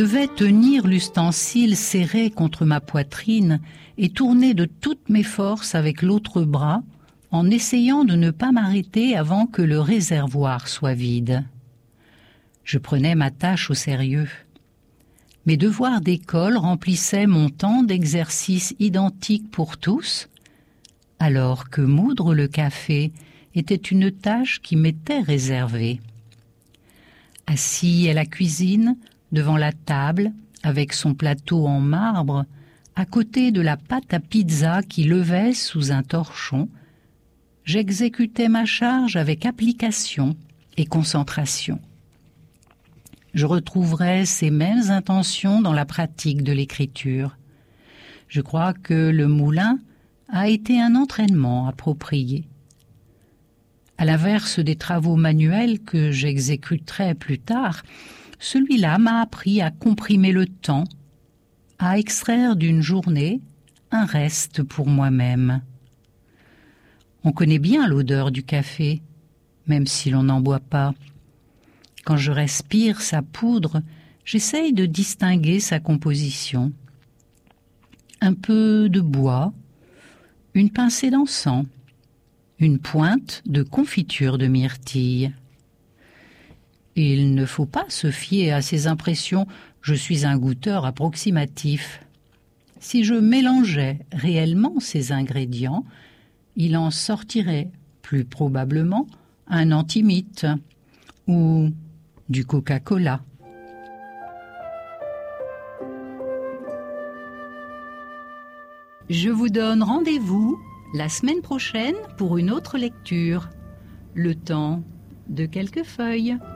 Je devais tenir l'ustensile serré contre ma poitrine et tourner de toutes mes forces avec l'autre bras en essayant de ne pas m'arrêter avant que le réservoir soit vide. Je prenais ma tâche au sérieux. Mes devoirs d'école remplissaient mon temps d'exercice identique pour tous, alors que moudre le café était une tâche qui m'était réservée. Assis à la cuisine, devant la table, avec son plateau en marbre, à côté de la pâte à pizza qui levait sous un torchon, j'exécutais ma charge avec application et concentration. Je retrouverai ces mêmes intentions dans la pratique de l'écriture. Je crois que le moulin a été un entraînement approprié. À l'inverse des travaux manuels que j'exécuterai plus tard, celui-là m'a appris à comprimer le temps, à extraire d'une journée un reste pour moi-même. On connaît bien l'odeur du café, même si l'on n'en boit pas. Quand je respire sa poudre, j'essaye de distinguer sa composition. Un peu de bois, une pincée d'encens, une pointe de confiture de myrtille. Il ne faut pas se fier à ces impressions, je suis un goûteur approximatif. Si je mélangeais réellement ces ingrédients, il en sortirait plus probablement un antimite ou du Coca-Cola. Je vous donne rendez-vous la semaine prochaine pour une autre lecture. Le temps de quelques feuilles.